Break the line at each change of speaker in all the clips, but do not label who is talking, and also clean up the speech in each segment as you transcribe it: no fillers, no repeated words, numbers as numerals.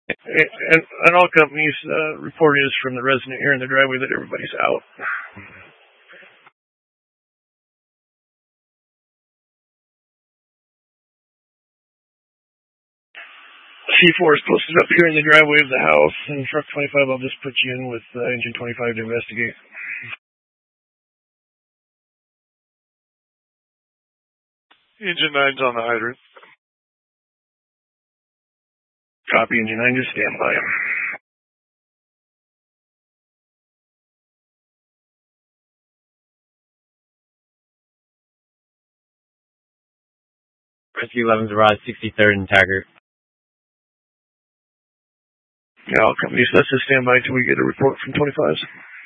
And all companies report is from the resident here in the driveway that everybody's out. C4 is posted up here in the driveway of the house, and truck 25, I'll just put you in with engine 25 to investigate.
Engine 9's on the hydrant.
Copy, engine 9, just stand by.
Rescue 11's arrived 63rd and Taggart.
Yeah, all companies, let's just stand by till we get a report from 25s.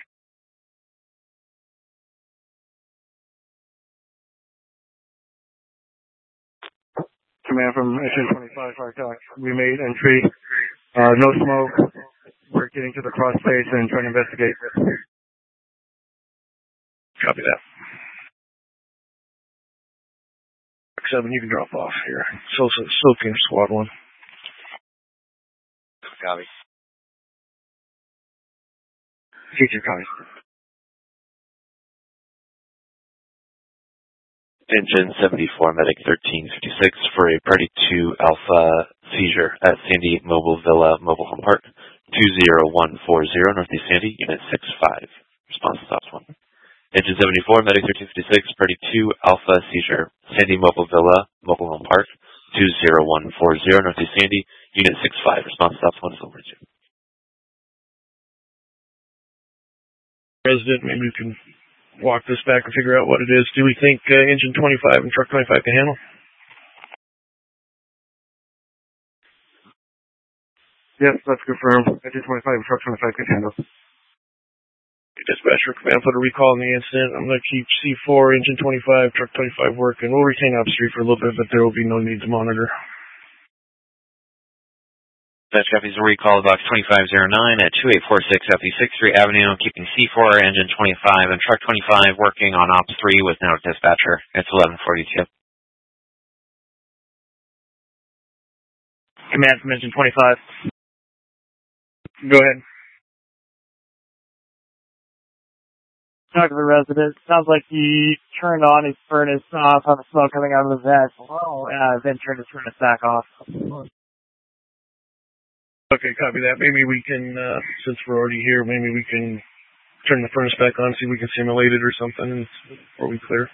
Command from engine 25, we made entry. No smoke. We're getting to the cross space and trying to investigate. Copy that. 7, you can drop off here. Soaking squad 1.
Copy.
Future copy.
Engine 74, Medic 1356 for a Party 2 Alpha seizure at Sandy Mobile Villa Mobile Home Park, 20140 Northeast Sandy, Unit 65. Response stops 1. Engine 74, Medic 1356, Party 2 Alpha seizure, Sandy Mobile Villa Mobile Home Park, 20140 Northeast Sandy, Unit 65. Response stops 1 is over 2.
President, maybe we can walk this back and figure out what it is. Do we think engine 25 and truck 25 can handle? Yes, that's confirmed. Engine 25 and truck 25 can handle. Dispatcher command, put a recall in the incident. I'm going to keep C4, engine 25, truck 25 working. We'll retain upstream for a little bit, but there will be no need to monitor.
Dispatch copies a recall of box 2509 at 2846 Southeast 6th Street Avenue, keeping C4, engine 25, and truck 25 working on Ops 3 with no dispatcher. It's 1142.
Command from engine 25.
Go ahead.
Talk to the resident. Sounds like he turned on his furnace off on the smoke coming out of the vent. Then turned his furnace back off.
Okay, copy that. Maybe we can, since we're already here, maybe we can turn the furnace back on, see if we can simulate it or something before we clear.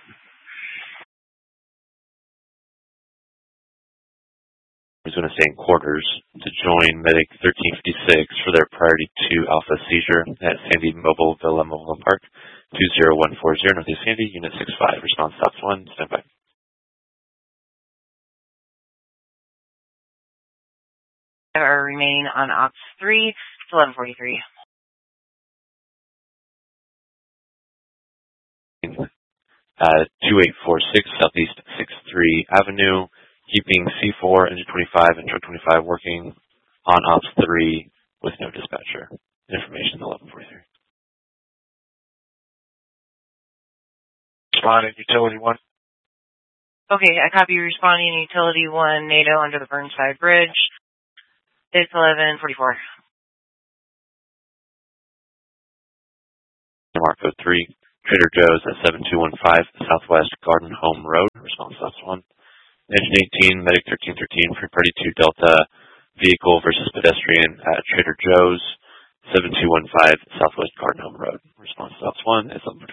He's going to stay in quarters to join Medic 1356 for their Priority 2 Alpha seizure at Sandy Mobile Villa Mobile Home Park, 20140 Northeast Sandy, Unit 65. Response stops 1. Stand by.
Are remaining on Ops 3, it's 1143.
2846 Southeast 63 Avenue, keeping C4, engine 25, and truck 25 working on Ops 3 with no dispatcher. Information 1143.
Responding Utility 1.
Okay, I copy responding Utility 1, NATO under the Burnside Bridge. It's 1144.
Marco 3, Trader Joe's at 7215 Southwest Garden Home Road. Response stops 1. Engine 18, Medic 1313 for Party 2 Delta, vehicle versus pedestrian at Trader Joe's, 7215 Southwest Garden Home Road. Response stops 1 is 1143.